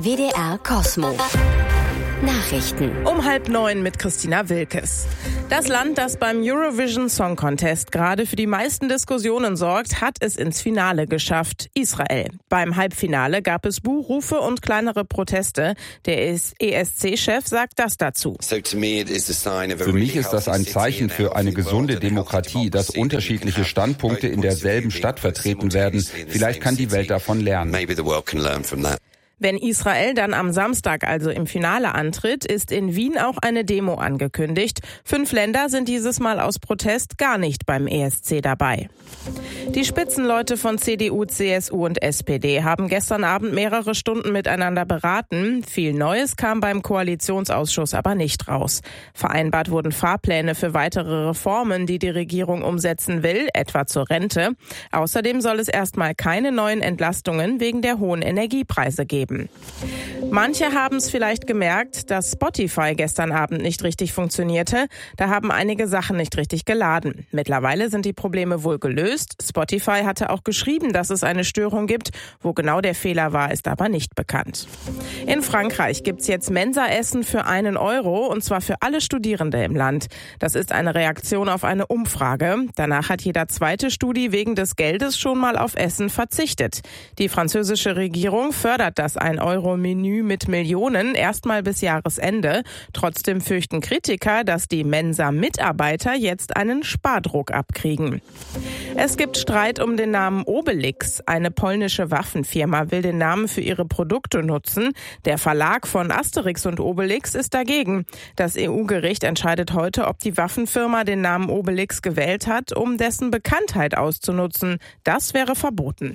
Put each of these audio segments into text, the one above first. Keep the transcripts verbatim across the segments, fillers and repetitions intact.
W D R Kosmo. Nachrichten. Um halb neun mit Christina Wilkes. Das Land, das beim Eurovision Song Contest gerade für die meisten Diskussionen sorgt, hat es ins Finale geschafft. Israel. Beim Halbfinale gab es Buhrufe und kleinere Proteste. Der E S C-Chef sagt das dazu. Für mich ist das ein Zeichen für eine gesunde Demokratie, dass unterschiedliche Standpunkte in derselben Stadt vertreten werden. Vielleicht kann die Welt davon lernen. Wenn Israel dann am Samstag also im Finale antritt, ist in Wien auch eine Demo angekündigt. Fünf Länder sind dieses Mal aus Protest gar nicht beim E S C dabei. Die Spitzenleute von C D U, C S U und S P D haben gestern Abend mehrere Stunden miteinander beraten. Viel Neues kam beim Koalitionsausschuss aber nicht raus. Vereinbart wurden Fahrpläne für weitere Reformen, die die Regierung umsetzen will, etwa zur Rente. Außerdem soll es erstmal keine neuen Entlastungen wegen der hohen Energiepreise geben. Manche haben es vielleicht gemerkt, dass Spotify gestern Abend nicht richtig funktionierte. Da haben einige Sachen nicht richtig geladen. Mittlerweile sind die Probleme wohl gelöst. Spotify hatte auch geschrieben, dass es eine Störung gibt. Wo genau der Fehler war, ist aber nicht bekannt. In Frankreich gibt's jetzt Mensaessen für einen Euro, und zwar für alle Studierende im Land. Das ist eine Reaktion auf eine Umfrage. Danach hat jeder zweite Studi wegen des Geldes schon mal auf Essen verzichtet. Die französische Regierung fördert das ein Euro Menü mit Millionen erstmal bis Jahresende. Trotzdem fürchten Kritiker, dass die Mensa-Mitarbeiter jetzt einen Spardruck abkriegen. Es gibt Streit um den Namen Obelix. Eine polnische Waffenfirma will den Namen für ihre Produkte nutzen. Der Verlag von Asterix und Obelix ist dagegen. Das E U-Gericht entscheidet heute, ob die Waffenfirma den Namen Obelix gewählt hat, um dessen Bekanntheit auszunutzen. Das wäre verboten.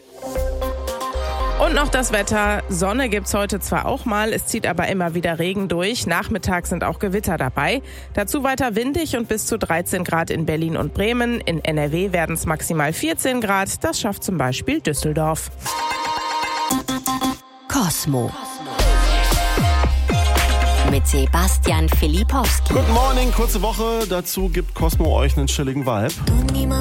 Und noch das Wetter. Sonne gibt's heute zwar auch mal, es zieht aber immer wieder Regen durch. Nachmittags sind auch Gewitter dabei. Dazu weiter windig und bis zu dreizehn Grad in Berlin und Bremen. In N R W werden es maximal vierzehn Grad. Das schafft zum Beispiel Düsseldorf. Kosmo. Mit Sebastian Filipowski. Good morning, kurze Woche. Dazu gibt Kosmo euch einen chilligen Vibe.